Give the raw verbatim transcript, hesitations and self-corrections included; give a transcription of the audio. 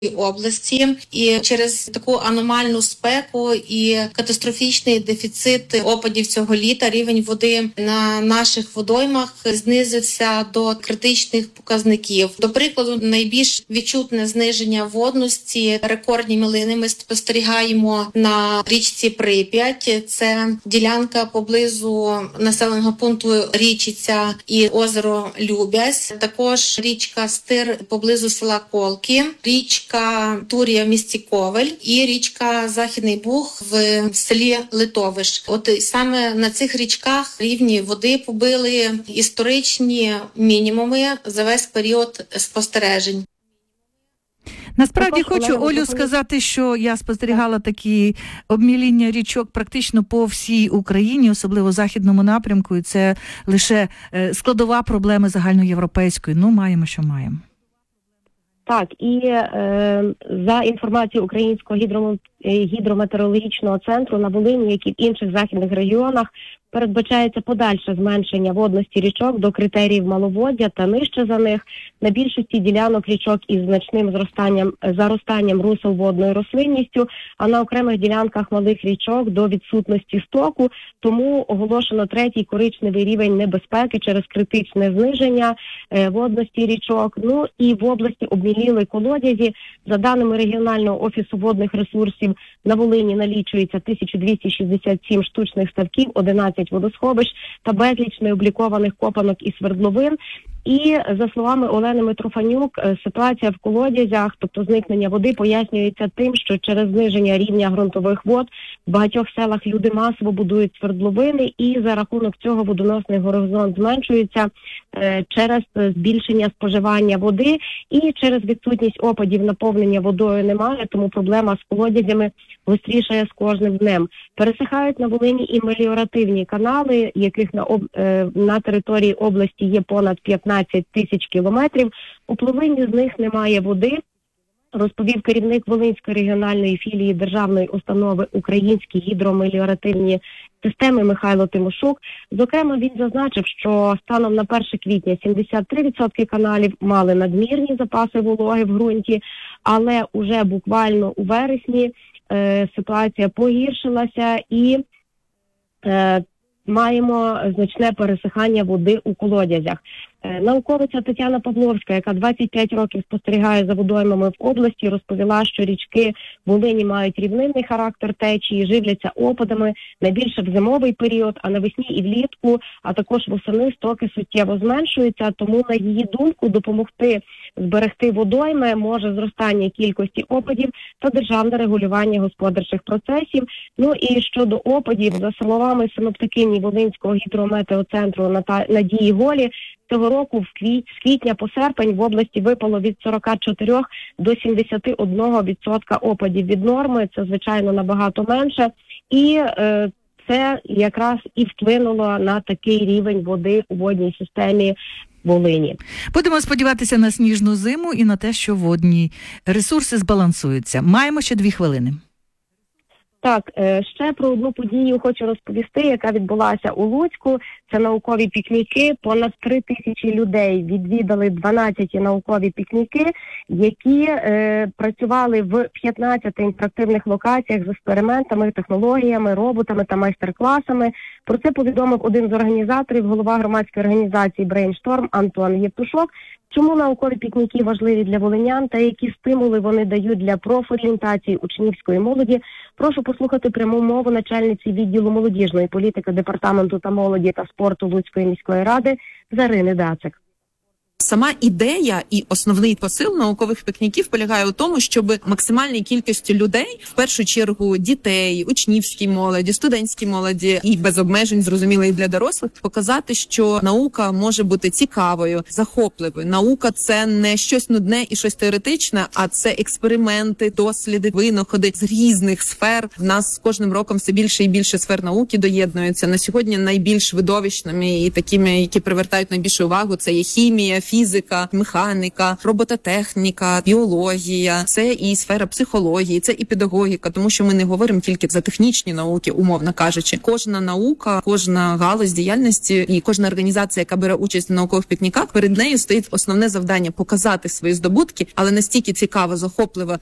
області, і через таку аномальну спеку і катастрофічний дефіцит опадів цього літа рівень води на наших водоймах знизився до критичних показників. До прикладу, найбільш відчутне зниження водності, рекордні мілини ми спостерігаємо на річці Прип'ять. Це ділянка поблизу населеного пункту Річиця і озеро Любязь. Також річка Стир поблизу села Колки, річка Турія в місті Ковель і річка Західний Буг в селі Литовиш. От саме на цих річках рівні води побили історичні мінімуми за весь період спостережень. Насправді хочу, Олю, сказати, що я спостерігала такі обміління річок практично по всій Україні, особливо в західному напрямку, і це лише складова проблеми загальноєвропейської. Ну, маємо, що маємо. Так, і е, за інформацією Українського гідро, гідрометеорологічного центру на Волині, як і в інших західних регіонах, передбачається подальше зменшення водності річок до критеріїв маловоддя та нижче за них. На більшості ділянок річок із значним зростанням, заростанням русел водною рослинністю, а на окремих ділянках малих річок до відсутності стоку. Тому оголошено третій коричневий рівень небезпеки через критичне зниження е, водності річок. Ну і в області обміліли колодязі. За даними регіонального офісу водних ресурсів, на Волині налічується тисяча двісті шістдесят сім штучних ставків, одинадцять водосховищ та безліч необлікованих копанок і свердловин. І, за словами Олени Митрофанюк, ситуація в колодязях, тобто зникнення води, пояснюється тим, що через зниження рівня ґрунтових вод в багатьох селах люди масово будують свердловини, і за рахунок цього водоносний горизонт зменшується е, через збільшення споживання води, і через відсутність опадів наповнення водою немає, тому проблема з колодязями гострішає з кожним днем. Пересихають на Волині і меліоративні канали, яких на, об, е, на території області є понад п'ятнадцять тисяч кілометрів. У половині з них немає води, розповів керівник Волинської регіональної філії Державної установи «Українські гідромеліоративні системи» Михайло Тимошук. Зокрема, він зазначив, що станом на перше квітня сімдесят три відсотки каналів мали надмірні запаси вологи в ґрунті, але уже буквально у вересні е, ситуація погіршилася і е, маємо значне пересихання води у колодязях. Науковиця Тетяна Павловська, яка двадцять п'ять років спостерігає за водоймами в області, розповіла, що річки Волині мають рівнинний характер течії, живляться опадами найбільше в зимовий період, а навесні і влітку, а також восени стоки суттєво зменшуються, тому, на її думку, допомогти зберегти водойми може зростання кількості опадів та державне регулювання господарчих процесів. Ну і щодо опадів, за словами синоптикині Волинського гідрометеоцентру Надії Голі, цього року в квіт, з квітня по серпень в області випало від сорок чотири до сімдесят один відсотка опадів від норми. Це, звичайно, набагато менше. І е, це якраз і вплинуло на такий рівень води у водній системі Волині. Будемо сподіватися на сніжну зиму і на те, що водні ресурси збалансуються. Маємо ще дві хвилини. Так, ще про одну подію хочу розповісти, яка відбулася у Луцьку. Це наукові пікніки. Понад три тисячі людей відвідали дванадцять наукові пікніки, які е, працювали в п'ятнадцяти інтерактивних локаціях з експериментами, технологіями, роботами та майстер-класами. Про це повідомив один з організаторів, голова громадської організації «Брейншторм» Антон Євтушок. Чому наукові пікніки важливі для волинян та які стимули вони дають для профорієнтації учнівської молоді? Прошу послухати пряму мову начальниці відділу молодіжної політики Департаменту та молоді та спорту Луцької міської ради Зарини Дацик. Сама ідея і основний посил наукових пікніків полягає у тому, щоб максимальній кількості людей, в першу чергу дітей, учнівській молоді, студентській молоді і без обмежень, зрозуміло, і для дорослих, показати, що наука може бути цікавою, захопливою. Наука – це не щось нудне і щось теоретичне, а це експерименти, досліди, винаходи з різних сфер. В нас з кожним роком все більше і більше сфер науки доєднуються. На сьогодні найбільш видовищними і такими, які привертають найбільшу увагу, це є хімія, фізика, фізика, механіка, робототехніка, біологія, це і сфера психології, це і педагогіка, тому що ми не говоримо тільки за технічні науки, умовно кажучи. Кожна наука, кожна галузь діяльності і кожна організація, яка бере участь в наукових пікніках, перед нею стоїть основне завдання – показати свої здобутки, але настільки цікаво, захопливо